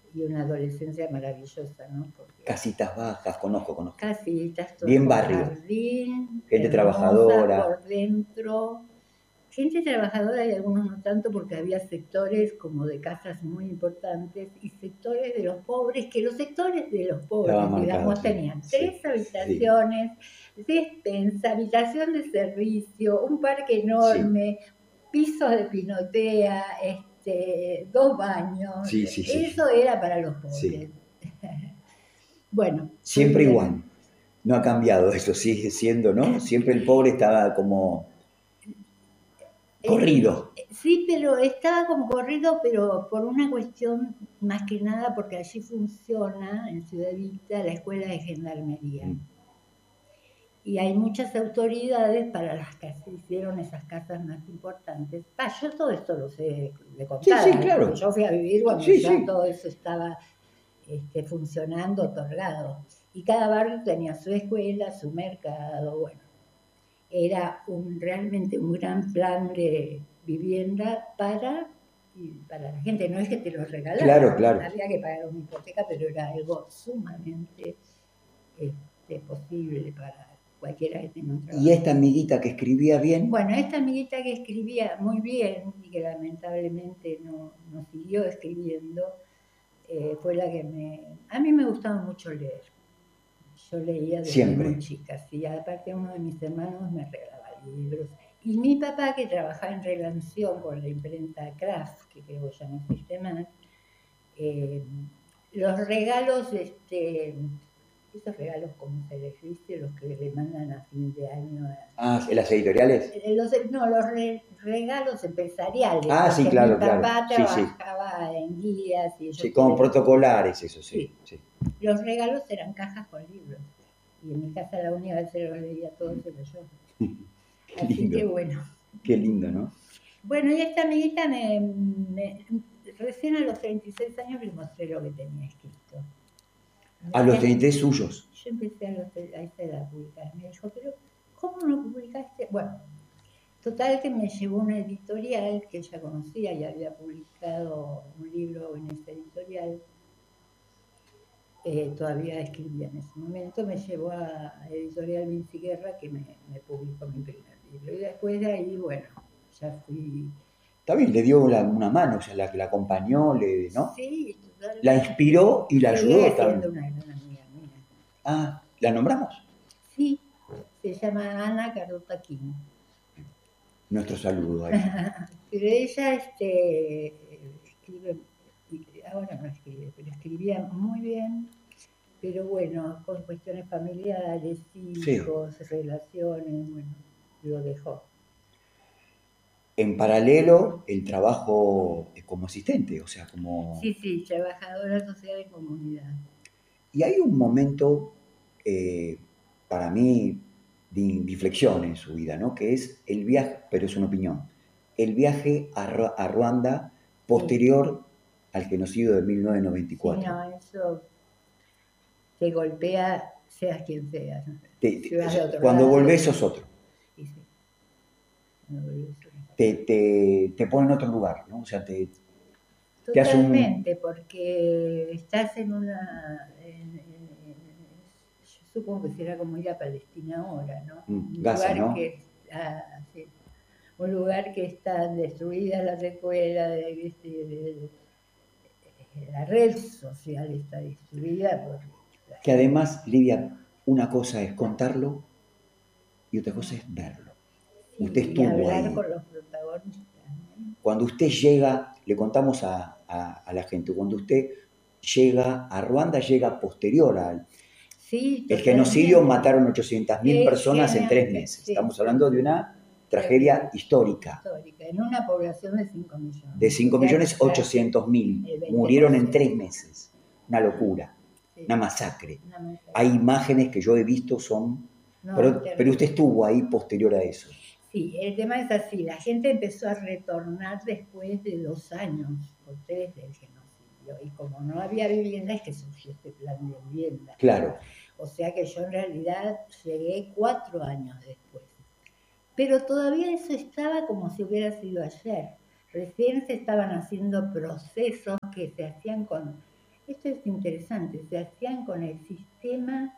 y una adolescencia maravillosa, ¿no? Porque Casitas bajas, conozco. casitas, todo Bien con barrio. jardín, Gente hermosa trabajadora. por dentro. Gente trabajadora y algunos no tanto porque había sectores como de casas muy importantes y sectores de los pobres, que los sectores de los pobres, Estaba marcado, digamos, sí, tenían sí, 3 habitaciones, despensa, habitación de servicio, un parque enorme, pisos de pinotea, 2 baños. sí, sí, Eso era para los sí. pobres. Bueno, Siempre igual. No ha cambiado eso, sigue siendo, ¿no? Siempre el pobre estaba como corrido. Sí, pero estaba como corrido, pero por una cuestión más que nada, porque allí funciona en Ciudad Vista la escuela de gendarmería. Y hay muchas autoridades para las que se hicieron esas casas más importantes. Yo todo esto lo sé de Sí, sí, contada, claro. porque yo fui a vivir cuando Sí, ya sí. todo eso estaba funcionando, otorgado. Y cada barrio tenía su escuela, su mercado, bueno. Era realmente un gran plan de vivienda para la gente. No es que te lo regalaran, Claro. había que pagar una hipoteca, pero era algo sumamente posible para cualquiera que tenga un trabajo. ¿Y esta amiguita que escribía bien? Bueno, esta amiguita que escribía muy bien y que lamentablemente no siguió escribiendo, fue la que A mí me gustaba mucho leer. Yo leía desde muy Siempre. chica, sí. Aparte uno de mis hermanos me regalaba libros. Y mi papá, que trabajaba en relación con la imprenta Kraft, que creo que ya no existe más, los regalos, esos regalos como se les dice, los que le mandan a fin de año. ¿Las editoriales? Los regalos empresariales. Sí, porque claro. Mi papá Sí, sí. trabajaba en guías y Sí, como protocolares, eso, sí. Los regalos eran cajas con libros. Y en mi casa la única vez que los leía todos era yo. Qué Así lindo. que bueno. Qué lindo, ¿no? Bueno, y esta amiguita recién a los 36 años le mostré lo que tenía escrito. A los 33 suyos. Yo empecé a esa edad a publicar. Me dijo, pero ¿cómo no publicaste? Bueno, total que me llevó una editorial que ella conocía y había publicado un libro en esa editorial. Todavía escribía en ese momento, me llevó a Editorial Vinci Guerra, que me publicó mi primer libro. Y después de ahí, bueno, ya fui... Está bien, le dio una mano, o sea, la acompañó, ¿no? Sí, totalmente. La inspiró y la ayudó Sigue también. siendo una gran amiga mía. ¿La nombramos? Sí, se llama Ana Carlota King. Nuestro saludo ahí. Pero ella escribe, ahora no escribe, pero escribía muy bien. Pero bueno, con cuestiones familiares, hijos, relaciones, bueno, lo dejó. En paralelo, el trabajo como asistente, o sea, como... Sí, trabajadora social en comunidad. Y hay un momento, para mí, de inflexión en su vida, ¿no? Que es el viaje, pero es una opinión, el viaje a Ruanda posterior al genocidio de 1994. Sí, no, eso te golpea, seas quien seas. Cuando volvés sos otro. Sí. Cuando volvés sos otro. Te pone en otro lugar, ¿no? O sea, Totalmente, porque estás en una... yo supongo que será como ir a Palestina ahora, ¿no? Gaza, ¿no? Sí. Un lugar que está destruida la secuela, la red social está destruida. Que además, Lidia, una cosa es contarlo y otra cosa es verlo. Sí, usted estuvo hablar ahí. Con los protagonistas. Cuando usted llega, le contamos a la gente, cuando usted llega a Ruanda, llega posterior al... Sí, el genocidio mataron 800.000 personas en 3 meses. Sí, Estamos hablando de una tragedia histórica. En una población de 5 millones. De 5.800.000 murieron en 3 meses. Una locura, una masacre. Hay imágenes que yo he visto, pero usted estuvo ahí posterior a eso. Sí, el tema es así, la gente empezó a retornar después de 2 años o 3 del genocidio, y como no había vivienda es que surgió este plan de vivienda. Claro. O sea que yo en realidad llegué 4 años después. Pero todavía eso estaba como si hubiera sido ayer. Recién se estaban haciendo procesos que se hacían con... Esto es interesante, se hacían con el sistema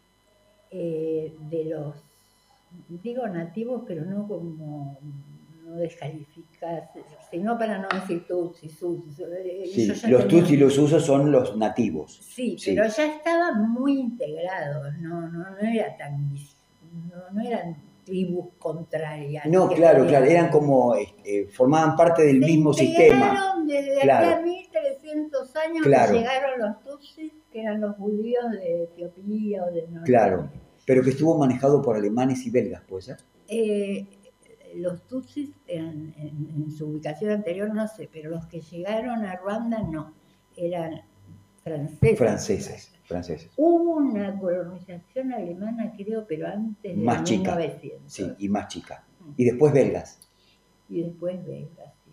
de los, digo nativos, pero no como, no descalificas, sino para no decir tutsis, Sí, ellos ya los tenían, tuts y los usos son los nativos. sí, pero ya estaban muy integrados, no era tan, no eran tribus contrarias. No, que claro, peleaban. eran como, formaban parte del Se mismo sistema. integraron desde Claro, hacía 1300 años claro, que llegaron los tutsis, que eran los judíos de Etiopía o de claro, Norteamérica. pero que estuvo manejado por alemanes y belgas, ¿puede ser? Los tutsis en su ubicación anterior no sé, pero los que llegaron a Ruanda no, eran franceses. Franceses. Hubo una colonización alemana, creo, pero antes de Más chica, 1900. sí, y más chica. Y después belgas. Y después belgas, sí.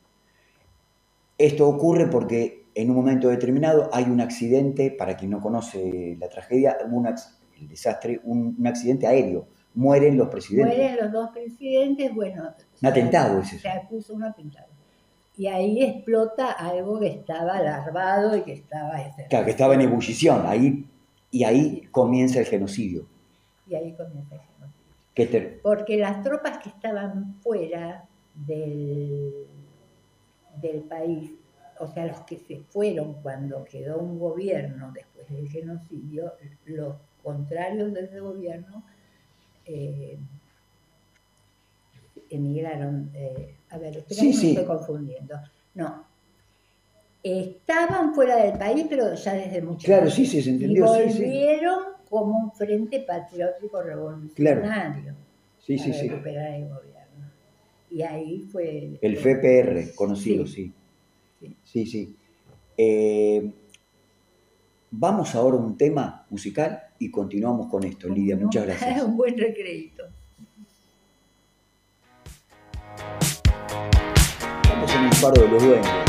Esto ocurre porque en un momento determinado hay un accidente, para quien no conoce la tragedia, el desastre, un accidente aéreo. Mueren los presidentes. Mueren los dos presidentes, bueno. Un atentado es eso. Se acusa un atentado. Y ahí explota algo que estaba larvado y que estaba... Claro, que estaba en ebullición. Y ahí comienza el genocidio. Y ahí comienza el genocidio. Porque las tropas que estaban fuera del país, o sea, los que se fueron cuando quedó un gobierno después del genocidio, los contrarios de ese gobierno emigraron. A ver, espera, sí, me estoy confundiendo. No. Estaban fuera del país, pero ya desde mucho tiempo. Claro, sí, se entendió. Y volvieron como un frente patriótico revolucionario. Claro. Para recuperar el gobierno. Y ahí fue... El FPR, conocido, sí. Vamos ahora a un tema musical y continuamos con esto. Lidia, muchas gracias. Un buen recreíto. Estamos en el Faro de los Duendes.